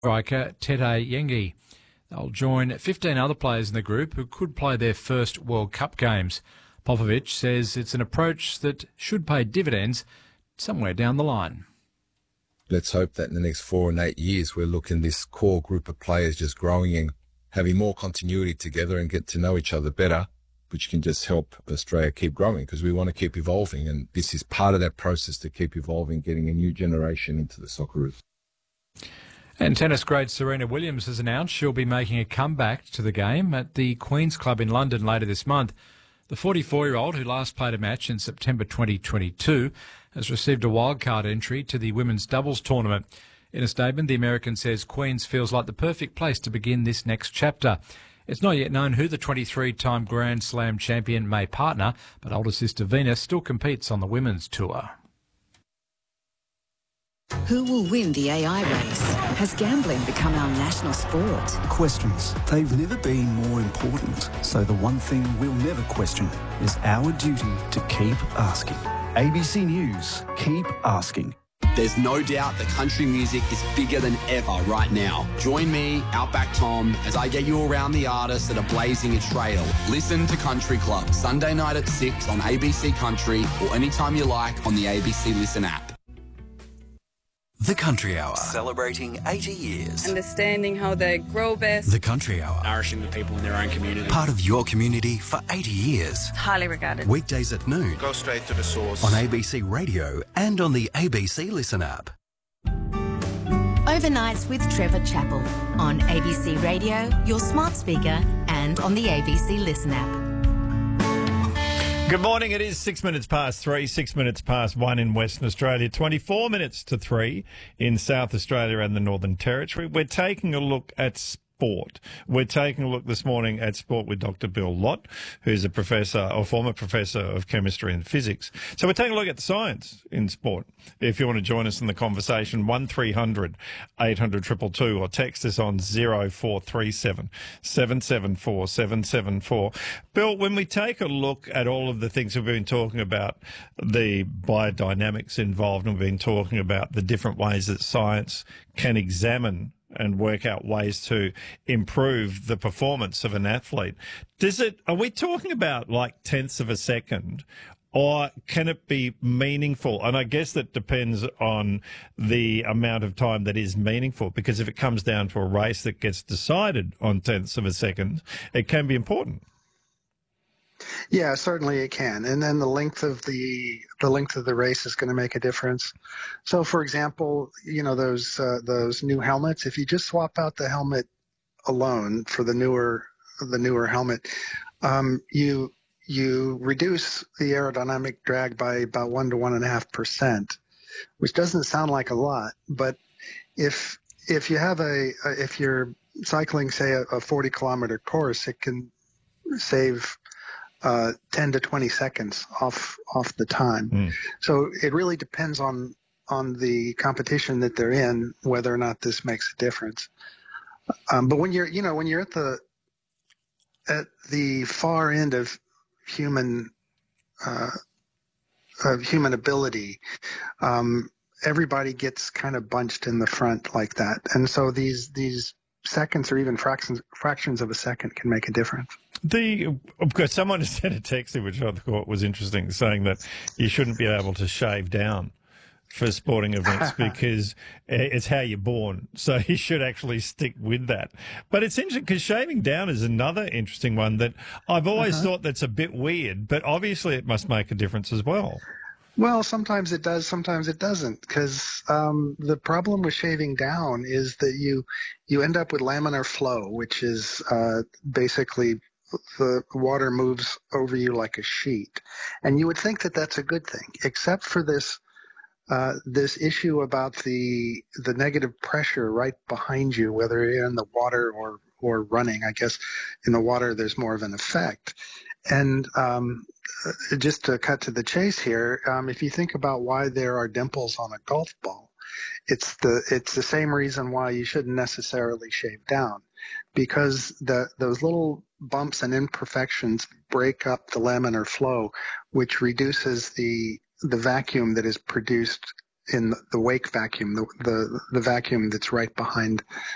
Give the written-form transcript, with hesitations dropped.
striker Tete Yengi. They'll join 15 other players in the group who could play their first World Cup games. Popovic says it's an approach that should pay dividends somewhere down the line. Let's hope that in the next 4 and 8 years we're looking this core group of players just growing and having more continuity together and get to know each other better, which can just help Australia keep growing because we want to keep evolving, and this is part of that process to keep evolving, getting a new generation into the Socceroos. And tennis great Serena Williams has announced she'll be making a comeback to the game at the Queen's Club in London later this month. The 44-year-old, who last played a match in September 2022, has received a wildcard entry to the women's doubles tournament. In a statement, the American says Queen's feels like the perfect place to begin this next chapter. It's not yet known who the 23-time Grand Slam champion may partner, but older sister Venus still competes on the women's tour. Who will win the AI race? Has gambling become our national sport? Questions. They've never been more important. So the one thing we'll never question is our duty to keep asking. ABC News. Keep asking. There's no doubt that country music is bigger than ever right now. Join me, Outback Tom, as I get you around the artists that are blazing a trail. Listen to Country Club, Sunday night at 6 on ABC Country or anytime you like on the ABC Listen app. The Country Hour, celebrating 80 years. Understanding how they grow best. The Country Hour, nourishing the people in their own community. Part of your community for 80 years. Highly regarded. Weekdays at noon. Go straight to the source. On ABC Radio and on the ABC Listen app. Overnights with Trevor Chappell on ABC Radio, your smart speaker, and on the ABC Listen app. Good morning. It is 6 minutes past 3, 6 minutes past 1 in Western Australia, 24 minutes to 3 in South Australia and the Northern Territory. We're taking a look at sport. We're taking a look this morning at sport with Dr. Bill Lott, who's a professor or former professor of chemistry and physics. So we're taking a look at the science in sport. If you want to join us in the conversation, 1300 800 222 or text us on 0437 774 774. Bill, when we take a look at all of the things we've been talking about, the biodynamics involved, and we've been talking about the different ways that science can examine and work out ways to improve the performance of an athlete. Are we talking about like tenths of a second, or can it be meaningful? And I guess that depends on the amount of time that is meaningful, because if it comes down to a race that gets decided on tenths of a second, it can be important. Yeah, certainly it can. And then the length of the race is going to make a difference. So, for example, you know, those new helmets, if you just swap out the helmet alone for the newer helmet, you reduce the aerodynamic drag by about 1 to 1.5%, which doesn't sound like a lot, but if you're cycling, say, a 40-kilometer course, it can save 10 to 20 seconds off the time. So it really depends on the competition that they're in, whether or not this makes a difference. But when you're at the far end of human ability, everybody gets kind of bunched in the front like that, and so these seconds or even fractions of a second can make a difference. Because someone sent a text in, which I thought was interesting, saying that you shouldn't be able to shave down for sporting events because it's how you're born. So you should actually stick with that. But it's interesting because shaving down is another interesting one that I've always thought that's a bit weird, but obviously it must make a difference as well. Well, sometimes it does, sometimes it doesn't, because the problem with shaving down is that you end up with laminar flow, which is basically the water moves over you like a sheet. And you would think that that's a good thing, except for this issue about the negative pressure right behind you, whether you're in the water or running. I guess in the water there's more of an effect. And just to cut to the chase here, if you think about why there are dimples on a golf ball, it's the same reason why you shouldn't necessarily shave down, because those little bumps and imperfections break up the laminar flow, which reduces the vacuum that is produced in the wake vacuum, the vacuum that's right behind